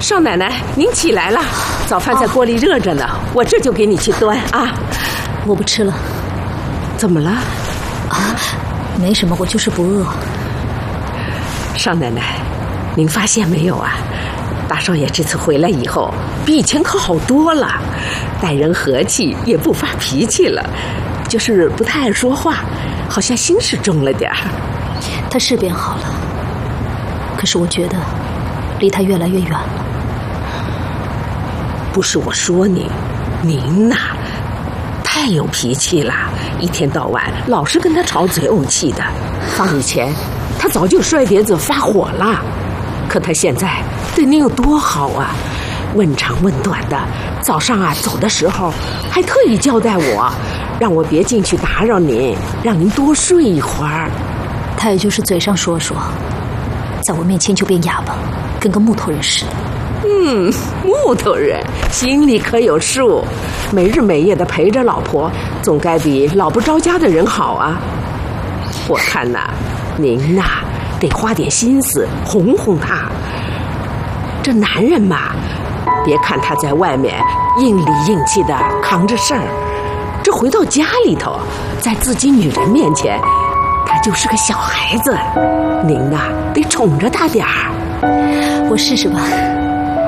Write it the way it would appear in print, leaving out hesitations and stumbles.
少奶奶，您起来了，早饭在锅里热着呢，我这就给你去端啊。 我不吃了。 怎么了？ 啊，没什么，我就是不饿。 少奶奶，您发现没有啊？大少爷这次回来以后，比以前可好多了，待人和气，也不发脾气了，就是不太爱说话，好像心事重了点儿。 他是变好了，可是我觉得离他越来越远了。 不是我说您呐，太有脾气了，一天到晚老是跟他吵嘴怄气的。放以前他早就摔碟子发火了，可他现在对您有多好啊，问长问短的，早上啊走的时候还特意交代我，让我别进去打扰您，让您多睡一会儿。 他也就是嘴上说说，在我面前就变哑巴，跟个木头人似的。 木头人心里可有数，没日没夜的陪着老婆，总该比老不着家的人好啊。我看呐，您呐得花点心思哄哄他。这男人嘛，别看他在外面硬里硬气的扛着事儿，这回到家里头，在自己女人面前，他就是个小孩子。您呐得宠着他点儿。 我试试吧。